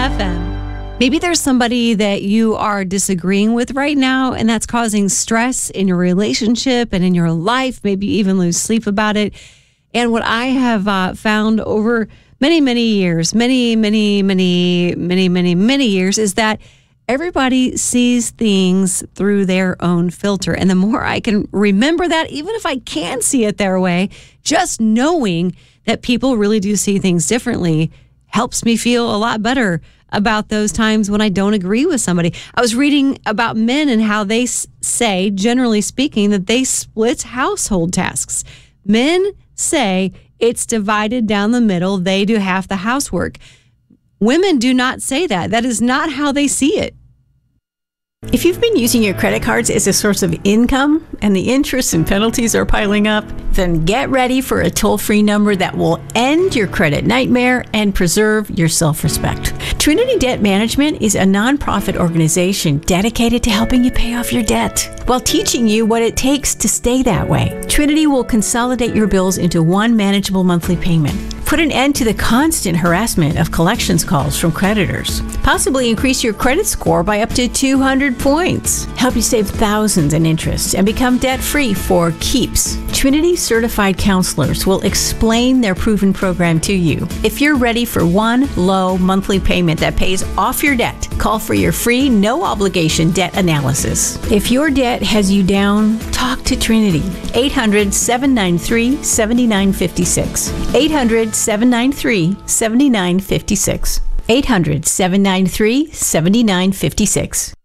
FM. Maybe there's somebody that you are disagreeing with right now, and that's causing stress in your relationship and in your life. Maybe you even lose sleep about it. And what I have found over many years, many years, is that everybody sees things through their own filter. And the more I can remember that, even if I can see it their way, just knowing that people really do see things differently helps me feel a lot better about those times when I don't agree with somebody. I was reading about men and how they say, generally speaking, that they split household tasks. Men say it's divided down the middle. They do half the housework. Women do not say that. That is not how they see it. If you've been using your credit cards as a source of income and the interest and penalties are piling up, then get ready for a toll-free number that will end your credit nightmare and preserve your self-respect. Trinity Debt Management is a nonprofit organization dedicated to helping you pay off your debt while teaching you what it takes to stay that way. Trinity will consolidate your bills into one manageable monthly payment. Put an end to the constant harassment of collections calls from creditors. Possibly increase your credit score by up to 200 points. Help you save thousands in interest and become debt-free for keeps. Trinity certified counselors will explain their proven program to you. If you're ready for one low monthly payment that pays off your debt, call for your free, no-obligation debt analysis. If your debt has you down, talk to Trinity. 800-793-7956. 800-793-7956. 800-793-7956.